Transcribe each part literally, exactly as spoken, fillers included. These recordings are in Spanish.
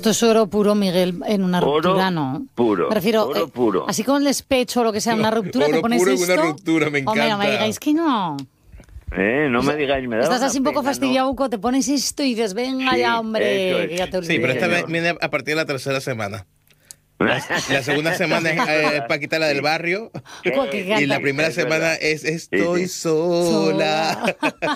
Esto es oro puro, Miguel, en una oro ruptura, ¿no? Puro, me refiero, oro eh, puro. Así con el despecho o lo que sea, una ruptura, oro te pones puro esto. En una ruptura, me encanta. Hombre, no me digáis que no. Eh, no me digáis, me da Estás una así un poco pena, fastidiado, ¿no? te pones esto y dices, venga Sí, ya, hombre, eso es. que ya te olvidé. Sí, pero esta señor. vez viene a partir de la tercera semana. La, la segunda semana es eh, Paquita la del barrio. ¿Qué- qué Y canta? la primera Es semana verdad. es Estoy Sí, sola.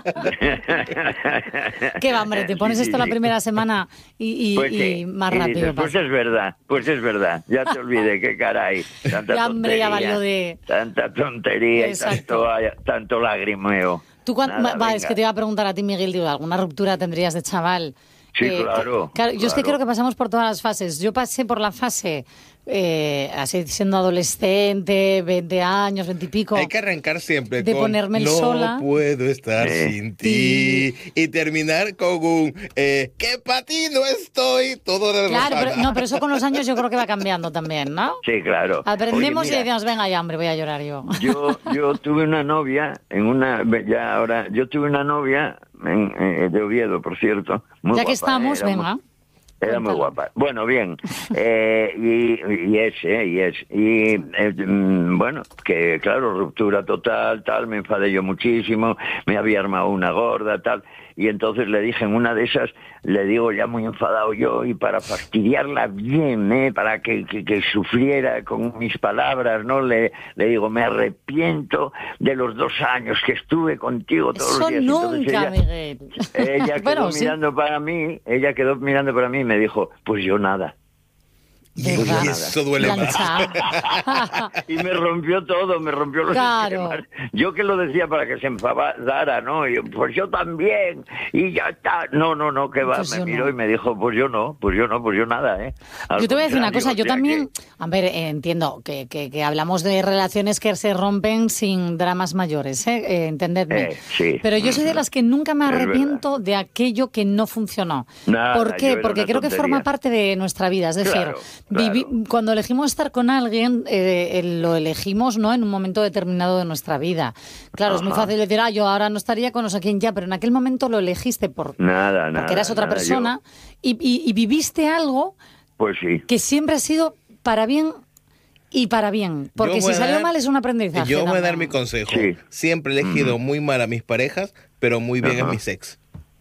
¿Qué va, hombre? Te pones Sí, esto sí, la sí. primera semana y, y- Pues sí, y más y rápido dices, pues pasa. es verdad, pues es verdad, ya te olvidé, qué caray, tanta Ya, hombre, ya tontería, valió de- tanta tontería Exacto. y tanto, tanto lagrimeo. Tú cuan- Nada, va, es venga. que te iba a preguntar a ti, Miguel, digo, ¿alguna ruptura tendrías de chaval? Sí, claro, Yo es que claro. creo que pasamos por todas las fases. Yo pasé por la fase, eh, así siendo adolescente, veinte años, veinte y pico. Hay que arrancar siempre De con ponerme el no sola. puedo estar Sí. sin ti y terminar con un eh, que para ti no estoy todo de Claro, Rosana. pero, no, pero eso con los años yo creo que va cambiando también, ¿no? Sí, claro. Aprendemos Oye, y mira, decimos, venga ya, hombre, voy a llorar yo. Yo, yo tuve una novia en una, ya ahora, yo tuve una novia en, en- de Oviedo, por cierto. Muy Ya que guapa, estamos, era muy- venga. Era muy Cuéntalo. guapa. Bueno, bien. Eh, y, y es, eh, y es. Y eh, mm, bueno, que claro, ruptura total, tal, me enfadé yo muchísimo, me había armado una gorda, tal. Y entonces le dije en una de esas, le digo ya muy enfadado yo, y para fastidiarla bien, ¿eh? Para que, que, que sufriera con mis palabras, ¿no? Le, le digo, me arrepiento de los dos años que estuve contigo todos Eso los días. Entonces nunca, ella- Miguel. ella quedó Bueno, sí. mirando para mí, ella quedó mirando para mí y me dijo, pues yo nada. Y ¿Verdad? eso duele más. Planchado. Y me rompió todo, me rompió los Claro. esquemas. Yo que lo decía para que se enfadara, ¿no? Y yo, pues yo también, y ya está. No, no, no, que va, Pues me yo miró no. y me dijo, pues yo no, pues yo no, pues yo nada, ¿eh? Al Yo te voy a decir una cosa, contrario, yo o sea también, que- a ver, eh, entiendo que, que, que hablamos de relaciones que se rompen sin dramas mayores, ¿eh? Eh, entendedme. Eh, sí. Pero yo soy de las que nunca me Es arrepiento de aquello que no funcionó. Nada, ¿Por yo qué? era Porque una creo que tontería. forma parte de nuestra vida. Es decir, Claro, vivi- claro. cuando elegimos estar con alguien, eh, eh, lo elegimos, ¿no?, en un momento determinado de nuestra vida. Claro, es muy Ajá. fácil decir, ah, yo ahora no estaría con no sé quién ya, pero en aquel momento lo elegiste por, Nada, nada. porque eras otra nada, persona yo- y, y- y viviste algo pues sí. que siempre ha sido para bien y para bien. Porque Yo voy si a salió dar- mal es un aprendizaje. Yo voy a dar también. mi consejo. Sí. Siempre he elegido muy mal a mis parejas, pero muy bien Ajá. a mis ex.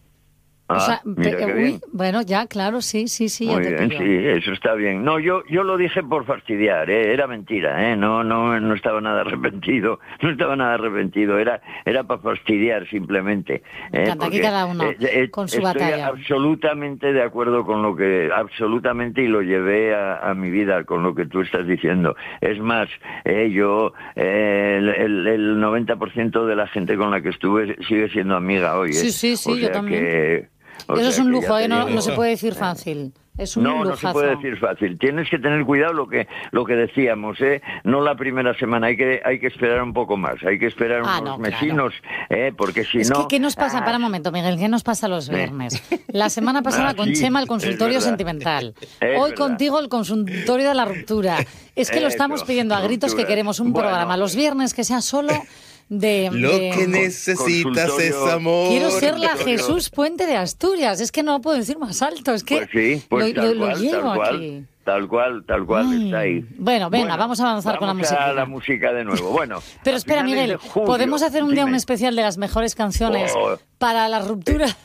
Ah, O sea, mira pe- qué uy, bien. bueno, ya, claro, sí, sí, sí, ya Muy te bien, pillo. sí, eso está bien. No, yo yo lo dije por fastidiar, ¿eh? Era mentira, ¿eh? No no no estaba nada arrepentido, no estaba nada arrepentido, era era para fastidiar simplemente. Me ¿eh? encanta, aquí Porque, cada uno con su estoy batalla. absolutamente de acuerdo con lo que, absolutamente, y lo llevé a, a mi vida con lo que tú estás diciendo. Es más, eh, yo, eh, el, el, el noventa por ciento de la gente con la que estuve sigue siendo amiga hoy. ¿eh? Sí, sí, sí, O yo sea también. que- o Eso es sea un que lujo, ya ¿eh? te No, digo- no se puede decir fácil. Es un no, lujazo. no se puede decir fácil. Tienes que tener cuidado lo que lo que decíamos, ¿eh? No la primera semana, hay que hay que esperar un poco más, hay que esperar Ah, unos no, claro. mesinos, ¿eh? Porque si Es no... que, ¿qué nos pasa? ah, Para un momento, Miguel, ¿qué nos pasa los viernes? La semana pasada Ah, con sí, Chema el es consultorio verdad. sentimental. Es Hoy verdad. contigo el consultorio de la ruptura. Es que lo Eso, estamos pidiendo a gritos que rupturas. queremos un Bueno. programa los viernes que sea solo de... Lo de- que necesitas es consultorio- amor. Quiero ser la Consultorio. Jesús Puente de Asturias. Es que no lo puedo decir más alto. Es que Pues sí, pues lo, tal lo- lo cual, llevo tal cual, aquí. tal cual, tal cual, Ay. está ahí. Bueno, venga, vamos a avanzar con la vamos música. a la música de nuevo. Bueno, Pero a espera, finales Miguel, de julio, ¿podemos hacer un día dime. un especial de las mejores canciones Oh. para las rupturas?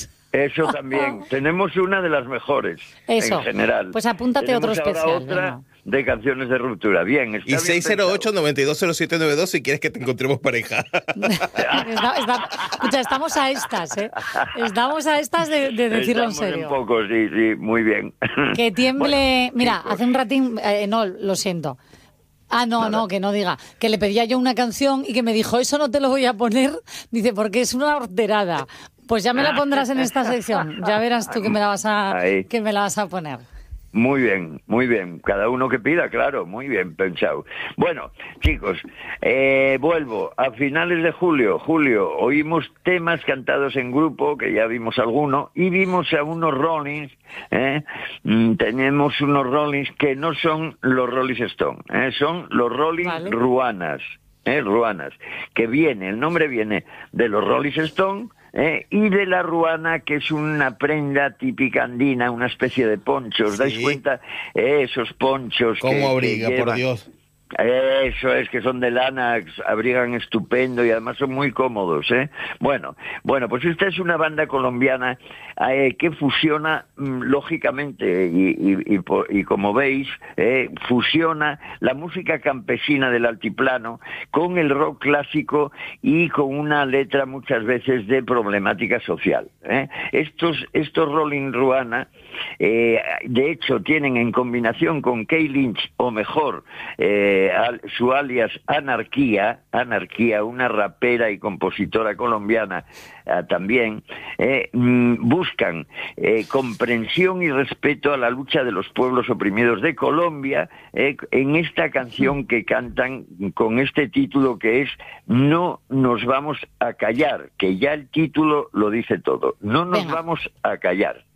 Eso también. Tenemos una de las mejores Eso. en general. Pues apúntate Tenemos otro ahora especial, otra venga. de canciones de ruptura. Bien, está Y bien seis cero ocho, pensado. nueve dos cero siete nueve dos si quieres que te encontremos pareja. Está- está- escucha, estamos a estas, ¿eh? Estamos a estas de, de decirlo en Estamos serio. un poco, sí, sí, muy bien. Que tiemble... Bueno, Mira, chicos, hace un ratín... eh, no, lo siento. Ah, no, no, que no diga. Que le pedía yo una canción y que me dijo, eso no te lo voy a poner. Dice, porque es una horterada. Pues ya me la pondrás en esta sección. Ya verás tú que me la vas a, Ahí. que me la vas a poner. Muy bien, muy bien. Cada uno que pida, claro, muy bien pensado. Bueno, chicos, eh, vuelvo. A finales de julio, julio, oímos temas cantados en grupo, que ya vimos alguno, y vimos a unos Rollins, ¿eh? Mm, tenemos unos Rollins que no son los Rolling Stone, ¿eh? Son los Rolling Vale. Ruanas. ¿Eh? Ruanas, que viene, el nombre viene de los Rolling Stone, ¿eh? Y de la ruana, que es una prenda típica andina, una especie de poncho. ¿Os dais Sí. cuenta? Eh, esos ponchos que, ¿Cómo que abriga, por llevan. Dios? Eso es, que son de lana, abrigan estupendo y además son muy cómodos, ¿eh? Bueno, bueno, pues esta es una banda colombiana eh, que fusiona, mm, lógicamente, y, y, y, po- y como veis, eh, fusiona la música campesina del altiplano con el rock clásico y con una letra muchas veces de problemática social, ¿eh? Estos, estos Rolling Ruana, eh, de hecho, tienen en combinación con Kay Lynch, o mejor, eh, al, su alias Anarquía, Anarquía, una rapera y compositora colombiana eh, también, eh, mm, buscan eh, comprensión y respeto a la lucha de los pueblos oprimidos de Colombia eh, en esta canción que cantan con este título que es No nos vamos a callar, que ya el título lo dice todo, no nos Venga. vamos a callar.